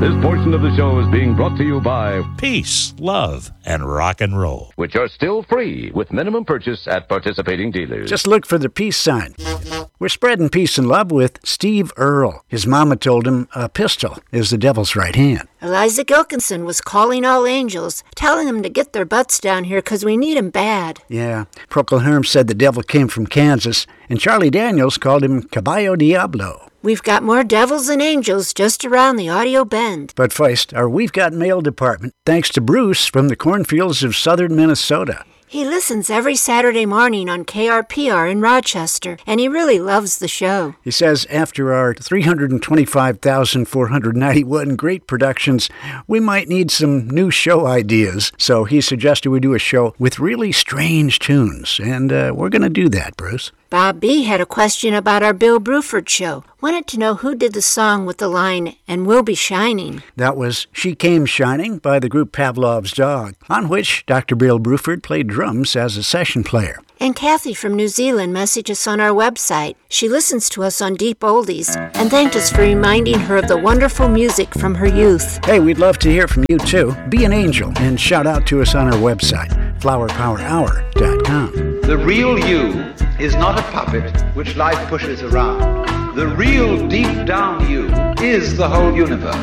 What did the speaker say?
This portion of the show is being brought to you by Peace, love, and rock and roll. which are still free with minimum purchase at participating dealers. Just look for the peace sign. We're spreading peace and love with Steve Earle. His mama told him a pistol is the devil's right hand. Eliza Gilkinson was calling all angels, telling them to get their butts down here 'cause we need 'em bad. Yeah, Procol Harum said the devil came from Kansas, and Charlie Daniels called him Caballo Diablo. We've got more devils and angels just around the audio bend. But first, our We've Got Mail department, thanks to Bruce from the cornfields of southern Minnesota. He listens every Saturday morning on KRPR in Rochester, and he really loves the show. He says after our 325,491 great productions, we might need some new show ideas. So he suggested we do a show with really strange tunes, and we're going to do that, Bruce. Bob B. had a question about our Bill Bruford show. Wanted to know who did the song with the line, "And We'll Be Shining." That was She Came Shining by the group Pavlov's Dog, on which Dr. Bill Bruford played drums as a session player. And Kathy from New Zealand messaged us on our website. She listens to us on Deep Oldies and thanked us for reminding her of the wonderful music from her youth. Hey, we'd love to hear from you too. Be an angel and shout out to us on our website, flowerpowerhour.com. The real you is not a puppet which life pushes around. The real deep down you is the whole universe.